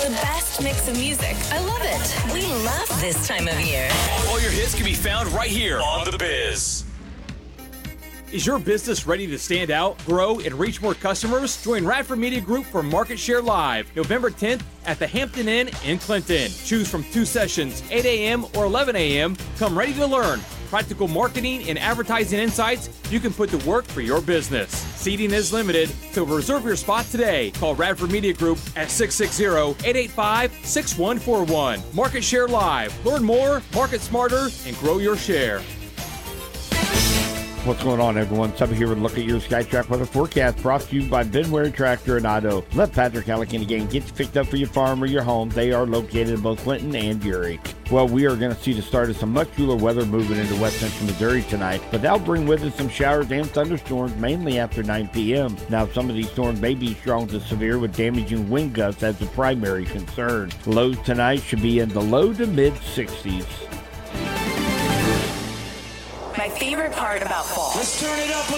The best mix of music. I love it. We love this time of year. All your hits can be found right here on The Biz. Is your business ready to stand out, grow, and reach more customers? Join Radford Media Group for Market Share Live, November 10th at the Hampton Inn in Clinton. Choose from 2 sessions, 8 a.m. or 11 a.m. Come ready to learn practical marketing and advertising insights you can put to work for your business. Seating is limited, so reserve your spot today. Call Radford Media Group at 660-885-6141. Market Share Live. Learn more, market smarter, and grow your share. What's going on, everyone? Subby here with a look at your SkyTrack weather forecast, brought to you by Benware Tractor and Auto. Let Patrick Halleck again get you picked up for your farm or your home. They are located in both Clinton and Erie. Well, we are going to see the start of some much cooler weather moving into west central Missouri tonight, but that'll bring with it some showers and thunderstorms, mainly after 9 p.m. Now, some of these storms may be strong to severe with damaging wind gusts as the primary concern. Lows tonight should be in the low to mid 60s. My favorite part about fall. Let's turn it up.